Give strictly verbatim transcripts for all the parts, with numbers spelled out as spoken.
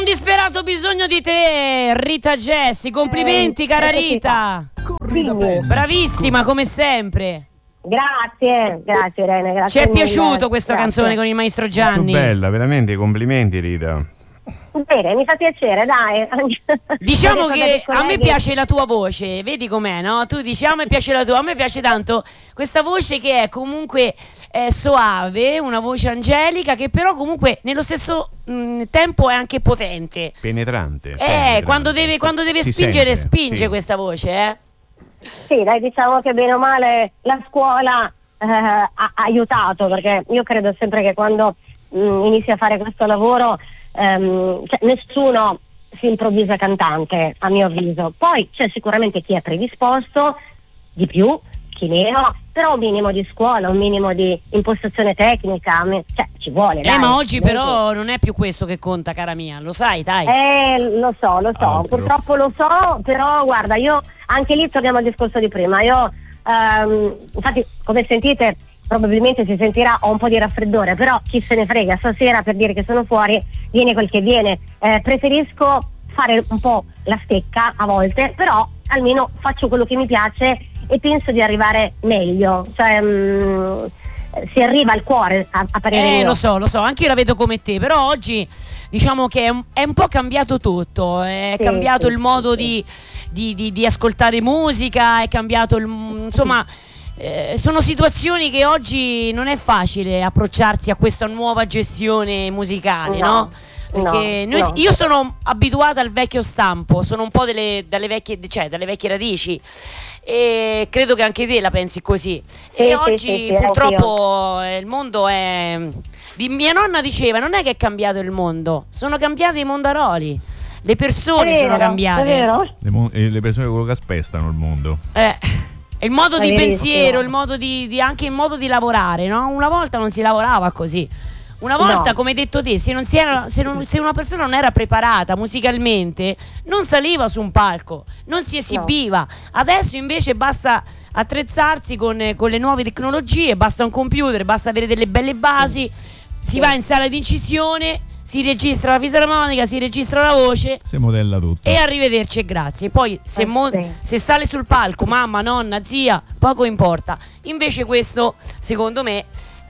disperato bisogno di te, Rita Gessi. Complimenti, eh, cara Rita. Bravissima come sempre. Grazie, grazie Irene, grazie. Ci è mille. piaciuto questa Grazie. canzone con il maestro Gianni? Molto bella, veramente, complimenti Rita. Bene, mi fa piacere, dai. Diciamo che a me piace la tua voce, vedi com'è, no? Tu dici a me piace la tua, a me piace tanto questa voce che è comunque eh, soave, una voce angelica che però comunque nello stesso mh, tempo è anche potente. Penetrante. Eh, penetrante. quando deve, quando deve Si spingere, sente, spinge sì. questa voce, eh? Sì, dai, diciamo che bene o male la scuola eh, ha aiutato, perché io credo sempre che quando mh, inizi a fare questo lavoro ehm, cioè, nessuno si improvvisa cantante, a mio avviso. Poi c'è sicuramente chi è predisposto di più, chi meno, però un minimo di scuola, un minimo di impostazione tecnica, cioè ci vuole. Eh, dai. ma oggi però non è più questo che conta, cara mia, lo sai, dai. Eh, lo so, lo so, Altro. purtroppo lo so, però guarda, io anche lì torniamo al discorso di prima. Io, ehm, infatti, come sentite, probabilmente si sentirà ho un po' di raffreddore, però chi se ne frega, stasera per dire che sono fuori, viene quel che viene. Eh, preferisco fare un po' la stecca a volte, però almeno faccio quello che mi piace e penso di arrivare meglio, cioè mh, si arriva al cuore a, a parere Eh, mio. lo so, lo so, anche io la vedo come te, però oggi diciamo che è un, è un po' cambiato tutto, è Sì, cambiato sì, il modo sì. di, di, di, di ascoltare musica, è cambiato il, insomma, eh, sono situazioni che oggi non è facile approcciarsi a questa nuova gestione musicale, no? No, Perché no, noi- no. io sono abituata al vecchio stampo, sono un po' delle, dalle vecchie, cioè dalle vecchie radici. E credo che anche te la pensi così. Sì, e sì, oggi sì, sì, purtroppo eh, il mondo è. Di, mia nonna diceva: non è che è cambiato il mondo, sono cambiati i mondaroli. Le persone È sono vero, cambiate. È vero? Le, mo- e le persone quello che aspettano il mondo. Eh, il modo È di verissimo. pensiero, il modo di, di- anche il modo di lavorare, no? Una volta non si lavorava così. Una volta, No. come hai detto te, se, non si era, se, non- se una persona non era preparata musicalmente, non saliva su un palco, non si esibiva. Adesso invece basta attrezzarsi con, con le nuove tecnologie, basta un computer, basta avere delle belle basi, si va in sala di incisione, si registra la fisarmonica, si registra la voce Si modella tutto. e arrivederci e grazie. Poi se, Eh, mo- sì. se sale sul palco mamma, nonna, zia, poco importa. Invece questo, secondo me,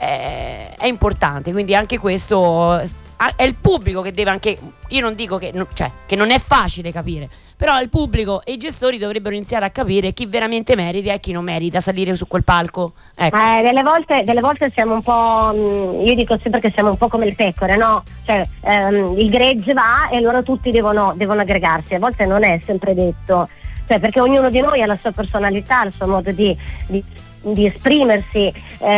è, è importante. Quindi anche questo eh, è il pubblico che deve anche. Io non dico che, no- cioè, che non è facile capire, però il pubblico e i gestori dovrebbero iniziare a capire chi veramente merita e chi non merita salire su quel palco. Ecco. Eh, delle volte, delle volte siamo un po', mh, io dico sempre che siamo un po' come le pecore, no? Cioè ehm, il gregge va e allora tutti devono, devono aggregarsi. A volte non è sempre detto, cioè perché ognuno di noi ha la sua personalità, il suo modo di, di, di esprimersi.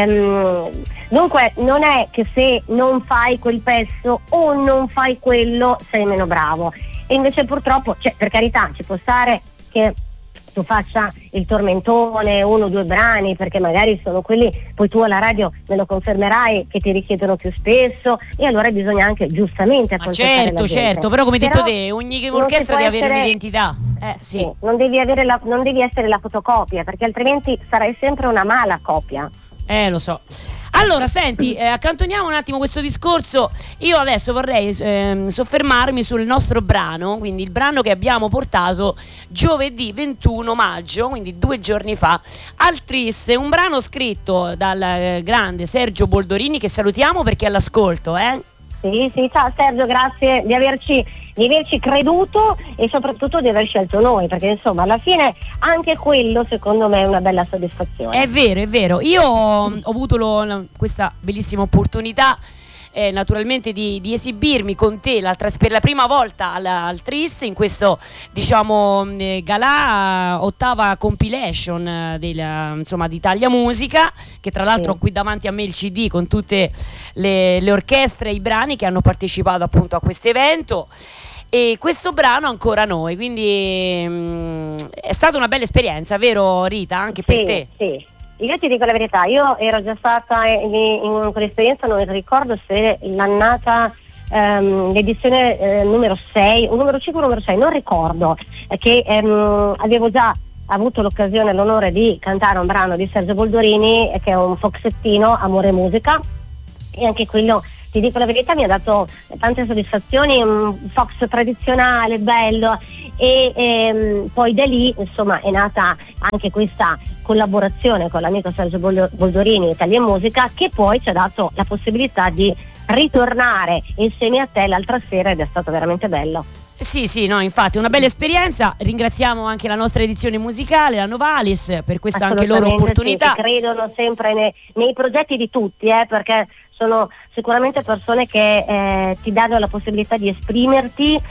Ehm, dunque non è che se non fai quel pezzo o non fai quello sei meno bravo. E invece purtroppo, cioè, per carità, ci può stare che tu faccia il tormentone, uno o due brani, perché magari sono quelli, poi tu alla radio me lo confermerai, che ti richiedono più spesso, e allora bisogna anche giustamente Ma accontentare la certo, gente. certo, però come hai detto Però te, ogni non orchestra si può deve avere essere- un'identità. Eh sì. sì, non devi avere la, non devi essere la fotocopia, perché altrimenti sarai sempre una mala copia. Eh, lo so. Allora, senti, eh, accantoniamo un attimo questo discorso. Io adesso vorrei ehm, soffermarmi sul nostro brano, quindi il brano che abbiamo portato giovedì ventuno maggio, quindi due giorni fa, al Tris, un brano scritto dal eh, grande Sergio Boldorini, che salutiamo perché è all'ascolto, eh? Sì, sì, ciao Sergio, grazie di averci, di averci creduto e soprattutto di aver scelto noi, perché insomma alla fine anche quello secondo me è una bella soddisfazione. È vero, è vero. Io ho, ho avuto lo- la- questa bellissima opportunità eh, naturalmente di, di esibirmi con te l'altra, per la prima volta al, al Tris in questo diciamo eh, galà, ottava compilation eh, del, insomma, di Italia Musica, che tra l'altro Sì. ho qui davanti a me il C D con tutte le, le orchestre e i brani che hanno partecipato appunto a questo evento. E questo brano ancora noi, quindi mm, è stata una bella esperienza, vero Rita? Anche per Sì, te? sì. Io ti dico la verità, io ero già stata in, in quell'esperienza, non ricordo se l'annata, ehm, l'edizione eh, numero sei, o numero cinque o numero sei, non ricordo, eh, che ehm, avevo già avuto l'occasione e l'onore di cantare un brano di Sergio Boldorini, eh, che è un foxettino, Amore e Musica, e anche quello ti dico la verità, mi ha dato tante soddisfazioni, un Fox tradizionale, bello, e ehm, poi da lì insomma è nata anche questa collaborazione con l'amico Sergio Boldorini, Italia Musica, che poi ci ha dato la possibilità di ritornare insieme a te l'altra sera ed è stato veramente bello. Sì, sì, no, infatti una bella esperienza. Ringraziamo anche la nostra edizione musicale, la Novalis, per questa anche loro opportunità. Sì, credono sempre nei, nei progetti di tutti, eh, perché sono sicuramente persone che eh, ti danno la possibilità di esprimerti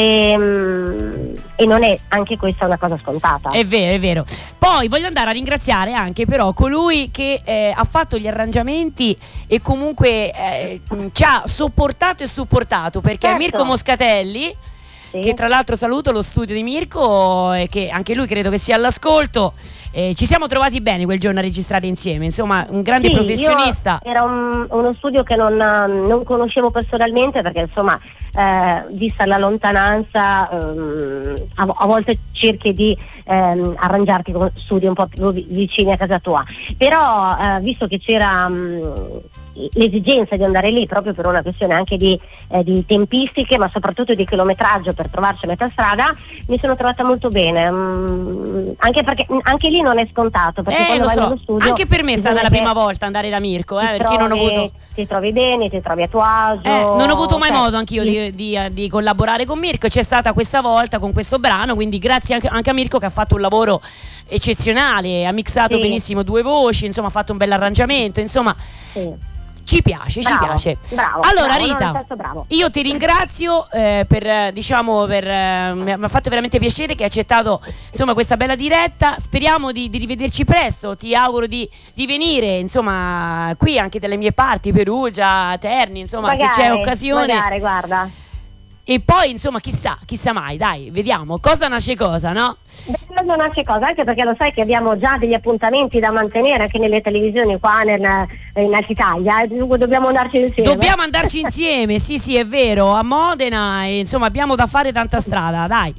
e, e non è anche questa una cosa scontata. È vero, è vero. Poi voglio andare a ringraziare anche però colui che eh, ha fatto gli arrangiamenti e comunque eh, ci ha sopportato e supportato, perché Certo. Mirko Moscatelli, Sì. che tra l'altro saluto lo studio di Mirko e che anche lui credo che sia all'ascolto. Eh, ci siamo trovati bene quel giorno a registrare insieme, insomma un grande Sì, professionista. Io, era un, uno studio che non, non conoscevo personalmente perché insomma eh, vista la lontananza ehm, a, a volte cerchi di ehm, arrangiarti con studi un po' più vicini a casa tua, però eh, visto che c'era mh, l'esigenza di andare lì proprio per una questione anche di, eh, di tempistiche ma soprattutto di chilometraggio per trovarci a metà strada, mi sono trovata molto bene, mm, anche perché anche lì non è scontato, perché Eh, quando lo vai so, nello studio anche per me è stata bisogna la che prima volta andare da Mirko, eh, ti perché io non ho trovi- avuto ti trovi bene, ti trovi a tuo agio, Eh, non ho avuto mai cioè, modo anch'io di, di, di collaborare con Mirko, c'è stata questa volta con questo brano, quindi grazie anche, anche a Mirko che ha fatto un lavoro eccezionale, ha mixato Sì. benissimo due voci, insomma ha fatto un bel arrangiamento, insomma sì. ci piace, ci Bravo, piace. bravo, Allora bravo, Rita, no, nel senso bravo. io ti ringrazio eh, per eh, diciamo per eh, mi ha fatto veramente piacere che hai accettato insomma questa bella diretta, speriamo di, di rivederci presto, ti auguro di, di venire insomma qui anche dalle mie parti, Perugia, Terni, insomma Magari, se c'è occasione. magari, guarda. E poi insomma chissà, chissà mai, dai, vediamo cosa nasce cosa, no? Beh, non nasce cosa, anche perché lo sai che abbiamo già degli appuntamenti da mantenere anche nelle televisioni qua nel, in Alta Italia, e dunque dobbiamo andarci insieme. Dobbiamo andarci insieme, sì sì è vero, a Modena, e, insomma abbiamo da fare tanta strada, dai.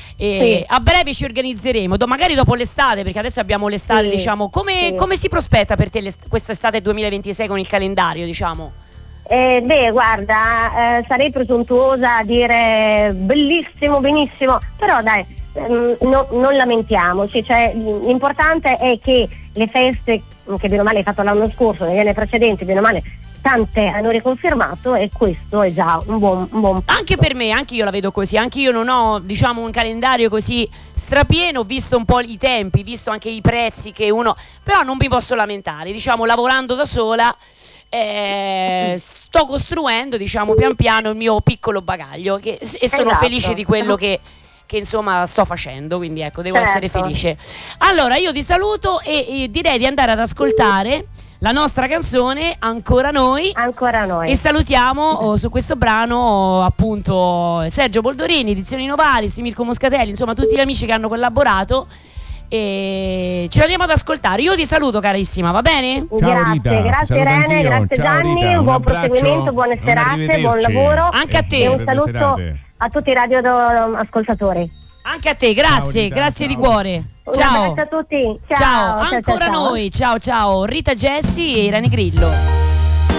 E Sì. a breve ci organizzeremo, do- magari dopo l'estate, perché adesso abbiamo l'estate, Sì, diciamo, come, sì. come si prospetta per te l'est- quest'estate duemilaventisei con il calendario, diciamo? Eh, beh, guarda, eh, sarei presuntuosa a dire bellissimo, benissimo, però dai, ehm, no- non lamentiamoci, cioè, l'importante è che le feste che bene o male hai fatto l'anno scorso, negli anni precedenti, bene o male, tante hanno riconfermato e questo è già un buon, un buon passo. Anche per me, anche io la vedo così, anche io non ho diciamo un calendario così strapieno, ho visto un po' i tempi, visto anche i prezzi che uno, però non mi posso lamentare, diciamo lavorando da sola. Eh, sto costruendo diciamo pian piano il mio piccolo bagaglio che, e sono Esatto. felice di quello che, che insomma sto facendo, quindi ecco devo Certo. essere felice. Allora io ti saluto e, e direi di andare ad ascoltare la nostra canzone Ancora Noi Ancora noi. e salutiamo oh, su questo brano oh, appunto Sergio Boldorini, Edizioni Novalis, Mirko Moscatelli, insomma tutti gli amici che hanno collaborato e ce l'andiamo ad ascoltare. Io ti saluto carissima, va bene? Ciao, Grazie, Rita. grazie Saluto Irene, anch'io. grazie Ciao, Gianni, Rita, un un buon abbraccio, proseguimento, buone un serate, arrivederci. buon lavoro Anche a te. e un Belle saluto serate. a tutti i radio do- ascoltatori. Anche a te, grazie, Ciao, Rita, grazie di ciao. cuore. Un Ciao. abbraccio a tutti. Ciao, Ciao, ciao, ancora ciao, ciao. noi. Ciao ciao, Rita Gessi e Irene Grillo.